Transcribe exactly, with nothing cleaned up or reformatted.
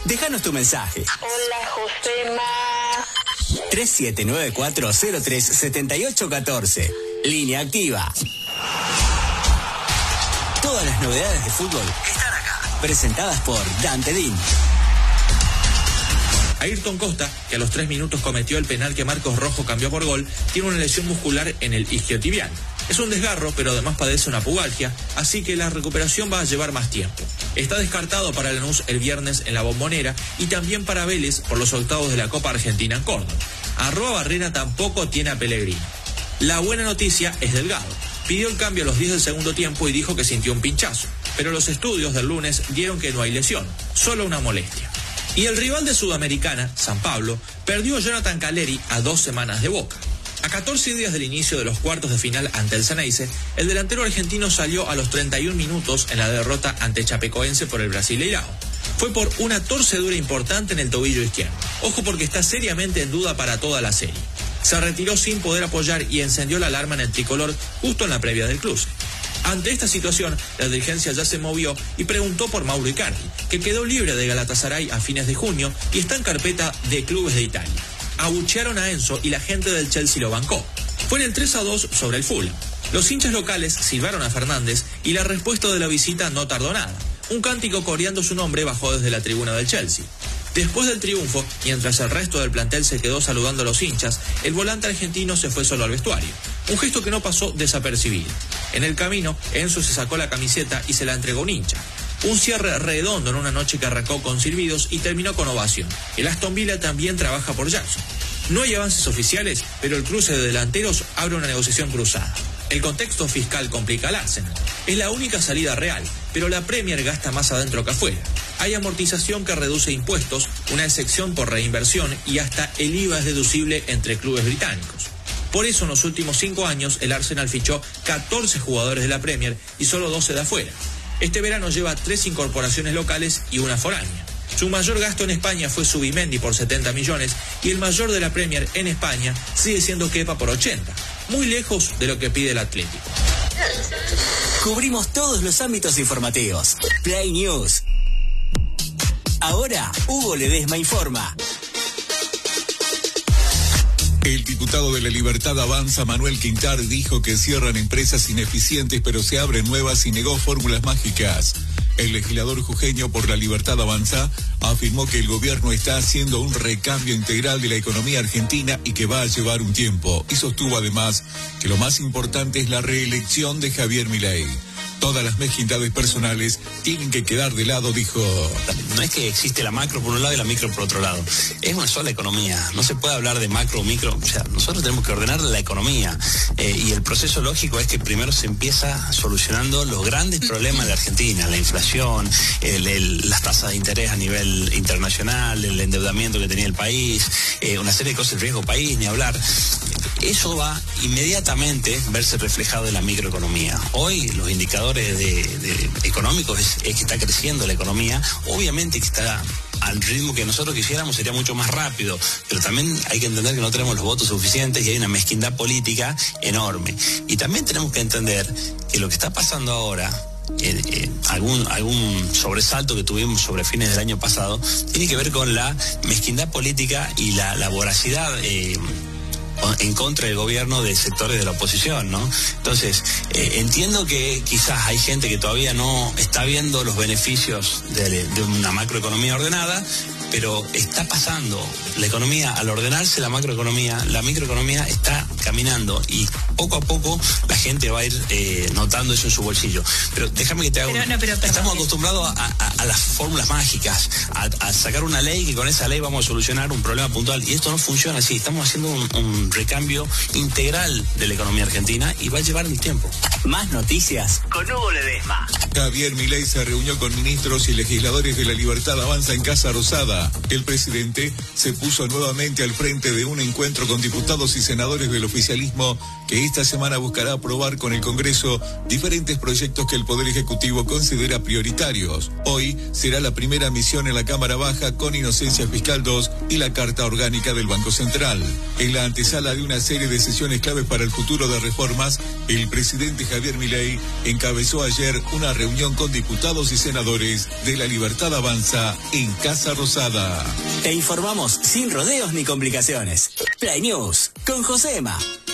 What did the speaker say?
Déjanos tu mensaje. Hola, Josema. tres siete nueve cuatro cero tres siete ocho uno cuatro. Línea activa. Todas las novedades de fútbol están acá. Presentadas por Dante Din. Ayrton Costa, que a los tres minutos cometió el penal que Marcos Rojo cambió por gol, tiene una lesión muscular en el isquiotibial. Es un desgarro, pero además padece una pubalgia, así que la recuperación va a llevar más tiempo. Está descartado para Lanús el viernes en la Bombonera y también para Vélez por los octavos de la Copa Argentina en Córdoba. Arroa Barrera tampoco tiene a Pellegrini. La buena noticia es Delgado. Pidió el cambio a los diez del segundo tiempo y dijo que sintió un pinchazo, pero los estudios del lunes dieron que no hay lesión, solo una molestia. Y el rival de Sudamericana, San Pablo, perdió a Jonathan Caleri a dos semanas de Boca. A catorce días del inicio de los cuartos de final ante el Xeneize, el delantero argentino salió a los treinta y un minutos en la derrota ante Chapecoense por el Brasileirao. Fue por una torcedura importante en el tobillo izquierdo. Ojo porque está seriamente en duda para toda la serie. Se retiró sin poder apoyar y encendió la alarma en el tricolor justo en la previa del cruce. Ante esta situación, la dirigencia ya se movió y preguntó por Mauro Icardi, que quedó libre de Galatasaray a fines de junio y está en carpeta de clubes de Italia. Abuchearon a Enzo y la gente del Chelsea lo bancó. Fue en el tres a dos sobre el Fulham. Los hinchas locales silbaron a Fernández y la respuesta de la visita no tardó nada. Un cántico coreando su nombre bajó desde la tribuna del Chelsea. Después del triunfo, mientras el resto del plantel se quedó saludando a los hinchas, el volante argentino se fue solo al vestuario. Un gesto que no pasó desapercibido. En el camino, Enzo se sacó la camiseta y se la entregó a un hincha. Un cierre redondo en una noche que arrancó con silbidos y terminó con ovación. El Aston Villa también trabaja por Jackson. No hay avances oficiales, pero el cruce de delanteros abre una negociación cruzada. El contexto fiscal complica al Arsenal. Es la única salida real, pero la Premier gasta más adentro que afuera. Hay amortización que reduce impuestos, una excepción por reinversión y hasta el I V A es deducible entre clubes británicos. Por eso en los últimos cinco años el Arsenal fichó catorce jugadores de la Premier y solo doce de afuera. Este verano lleva tres incorporaciones locales y una foránea. Su mayor gasto en España fue Zubimendi por setenta millones y el mayor de la Premier en España sigue siendo Kepa por ochenta, muy lejos de lo que pide el Atlético. Cubrimos todos los ámbitos informativos. Play News. Ahora, Hugo Ledesma informa. El diputado de La Libertad Avanza, Manuel Quintar, dijo que cierran empresas ineficientes pero se abren nuevas y negó fórmulas mágicas. El legislador jujeño por La Libertad Avanza afirmó que el gobierno está haciendo un recambio integral de la economía argentina y que va a llevar un tiempo. Y sostuvo además que lo más importante es la reelección de Javier Milei. Todas las mezquindades personales tienen que quedar de lado, dijo. No es que existe la macro por un lado y la micro por otro lado. Es una sola economía. No se puede hablar de macro o micro. O sea, nosotros tenemos que ordenar la economía. Eh, y el proceso lógico es que primero se empieza solucionando los grandes problemas de Argentina. La inflación, el, el, las tasas de interés a nivel internacional, el endeudamiento que tenía el país, eh, una serie de cosas, el riesgo país, ni hablar. Eso va inmediatamente a verse reflejado en la microeconomía. Hoy los indicadores de, de, económicos es, es que está creciendo la economía. Obviamente que está al ritmo que nosotros quisiéramos sería mucho más rápido, pero también hay que entender que no tenemos los votos suficientes y hay una mezquindad política enorme. Y también tenemos que entender que lo que está pasando ahora, Eh, eh, algún, algún sobresalto que tuvimos sobre fines del año pasado, tiene que ver con la mezquindad política y la, la voracidad eh, en contra del gobierno de sectores de la oposición, ¿no? Entonces, eh, entiendo que quizás hay gente que todavía no está viendo los beneficios de, de una macroeconomía ordenada, pero está pasando la economía, al ordenarse la macroeconomía, la microeconomía está caminando y poco a poco la gente va a ir eh, notando eso en su bolsillo. Pero déjame que te haga pero, un... no, pero, perdón, Estamos acostumbrados a, a, a las fórmulas mágicas, a, a sacar una ley que con esa ley vamos a solucionar un problema puntual, y esto no funciona así. Estamos haciendo un, un recambio integral de la economía argentina y va a llevar un tiempo. Más noticias con Hugo Ledesma. Javier Milei se reunió con ministros y legisladores de La Libertad Avanza en Casa Rosada. El presidente se puso nuevamente al frente de un encuentro con diputados y senadores del oficialismo que esta semana buscará aprobar con el Congreso diferentes proyectos que el Poder Ejecutivo considera prioritarios. Hoy será la primera misión en la Cámara Baja con Inocencia Fiscal dos y la Carta Orgánica del Banco Central. En la antesala de una serie de sesiones claves para el futuro de reformas El presidente Javier Milei encabezó ayer una reunión con diputados y senadores de La Libertad Avanza en Casa Rosada. Te informamos sin rodeos ni complicaciones. Play News con Josema.